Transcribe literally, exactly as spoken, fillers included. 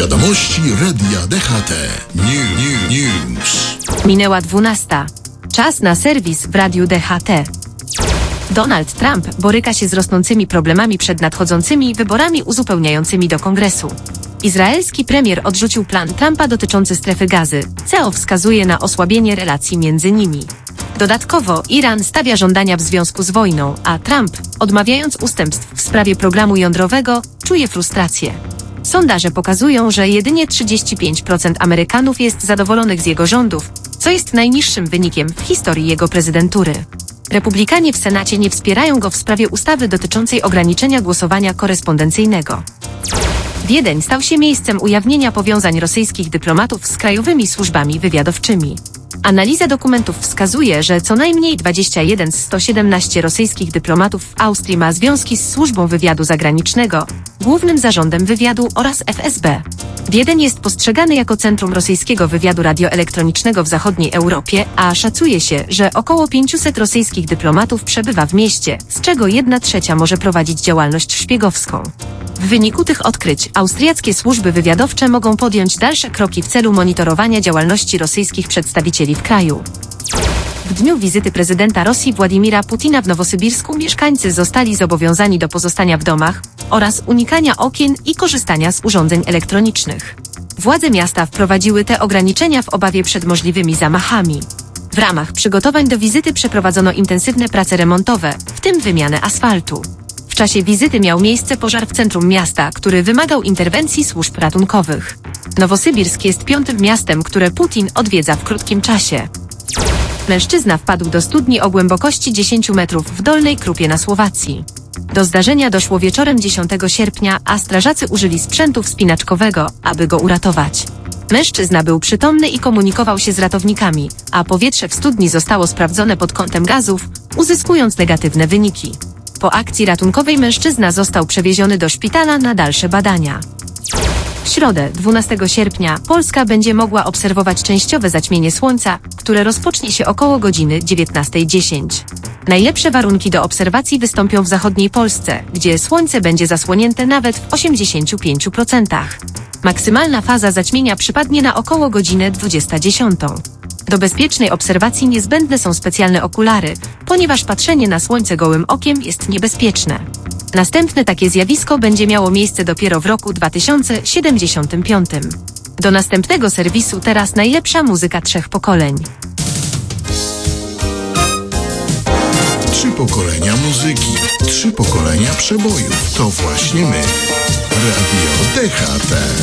Wiadomości Radia D H T. New, new, news. Minęła dwunasta. Czas na serwis w Radiu D H T. Donald Trump boryka się z rosnącymi problemami przed nadchodzącymi wyborami uzupełniającymi do Kongresu. Izraelski premier odrzucił plan Trumpa dotyczący strefy Gazy, co wskazuje na osłabienie relacji między nimi. Dodatkowo Iran stawia żądania w związku z wojną, a Trump, odmawiając ustępstw w sprawie programu jądrowego, czuje frustrację. Sondaże pokazują, że jedynie trzydzieści pięć procent Amerykanów jest zadowolonych z jego rządów, co jest najniższym wynikiem w historii jego prezydentury. Republikanie w Senacie nie wspierają go w sprawie ustawy dotyczącej ograniczenia głosowania korespondencyjnego. Wiedeń stał się miejscem ujawnienia powiązań rosyjskich dyplomatów z krajowymi służbami wywiadowczymi. Analiza dokumentów wskazuje, że co najmniej dwadzieścia jeden z stu siedemnastu rosyjskich dyplomatów w Austrii ma związki z służbą wywiadu zagranicznego, Głównym Zarządem Wywiadu oraz F S B. Wiedeń jest postrzegany jako centrum rosyjskiego wywiadu radioelektronicznego w zachodniej Europie, a szacuje się, że około pięciuset rosyjskich dyplomatów przebywa w mieście, z czego jedna trzecia może prowadzić działalność szpiegowską. W wyniku tych odkryć austriackie służby wywiadowcze mogą podjąć dalsze kroki w celu monitorowania działalności rosyjskich przedstawicieli w kraju. W dniu wizyty prezydenta Rosji Władimira Putina w Nowosybirsku mieszkańcy zostali zobowiązani do pozostania w domach oraz unikania okien i korzystania z urządzeń elektronicznych. Władze miasta wprowadziły te ograniczenia w obawie przed możliwymi zamachami. W ramach przygotowań do wizyty przeprowadzono intensywne prace remontowe, w tym wymianę asfaltu. W czasie wizyty miał miejsce pożar w centrum miasta, który wymagał interwencji służb ratunkowych. Nowosybirsk jest piątym miastem, które Putin odwiedza w krótkim czasie. Mężczyzna wpadł do studni o głębokości dziesięć metrów w Dolnej Krupie na Słowacji. Do zdarzenia doszło wieczorem dziesiątego sierpnia, a strażacy użyli sprzętu wspinaczkowego, aby go uratować. Mężczyzna był przytomny i komunikował się z ratownikami, a powietrze w studni zostało sprawdzone pod kątem gazów, uzyskując negatywne wyniki. Po akcji ratunkowej mężczyzna został przewieziony do szpitala na dalsze badania. W środę, dwunastego sierpnia, Polska będzie mogła obserwować częściowe zaćmienie słońca, które rozpocznie się około godziny dziewiętnastej dziesięć. Najlepsze warunki do obserwacji wystąpią w zachodniej Polsce, gdzie słońce będzie zasłonięte nawet w osiemdziesięciu pięciu procentach. Maksymalna faza zaćmienia przypadnie na około godzinę dwudziestą dziesiątą. Do bezpiecznej obserwacji niezbędne są specjalne okulary, ponieważ patrzenie na słońce gołym okiem jest niebezpieczne. Następne takie zjawisko będzie miało miejsce dopiero w roku dwa tysiące siedemdziesiątym piątym. Do następnego serwisu teraz najlepsza muzyka trzech pokoleń. Trzy pokolenia muzyki, trzy pokolenia przebojów. To właśnie my. Radio D H T.